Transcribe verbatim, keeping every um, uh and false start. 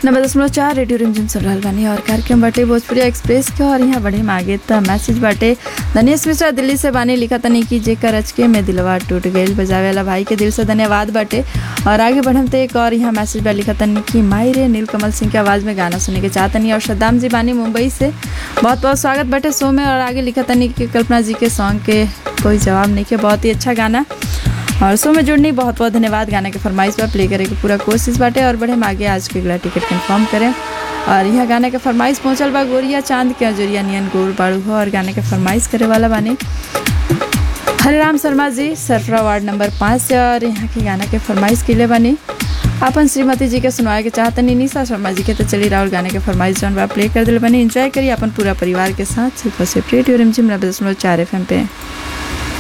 नब्बे दशमलव चार रेडियो रिमझिम सुन रहल बानी और कार्यक्रम बाटे भोजपुरी एक्सप्रेस के। और यहाँ बढ़े आगे त मैसेज बाटे धनेश मिश्रा दिल्ली से बानी, लिखा तनी कि जेकर अचके में दिलवा टूट गईल, बजावे वाला भाई के दिल से धन्यवाद बाटे। और आगे बढ़म तो एक और यहाँ मैसेज बा, लिखा तनी कि माई रे नीलकमल सिंह के आवाज़ में गाना सुने के चाहतनी। और सद्दाम जी बानी मुंबई से, बहुत बहुत स्वागत बाटे शो में। और आगे लिखा तनी कि कल्पना जी के सॉन्ग के कोई जवाब नहीं के, बहुत ही अच्छा गाना और शो में जुड़नी बहुत बहुत धन्यवाद। गाना के फरमाइश पर प्ले करे के पूरा कोशिश बाटे। और बढ़े आगे आज के अगला टिकट कंफर्म करें। और यह गाना के फरमाइश पहुंचल बा गोरिया चांद के अजोरिया नियन गोल बाड़ू हो। और गाने के फरमाइश करे वाला बानी हरिराम शर्मा जी सरफरा वार्ड नंबर पाँच से। और यहाँ के गाना के फरमाइश के लिए बानी अपन श्रीमती जी के सुनवाए के चाहतनी निशा शर्मा जी के। तो चली राहुल गाने के फरमाइश जौन बा प्ले कर दिले बानी, एंजॉय करिए अपन पूरा परिवार के साथ। सिर्फ और सिर्फ रेडियो रिमझिम नब्बे दशमलव चार एफ एम पे।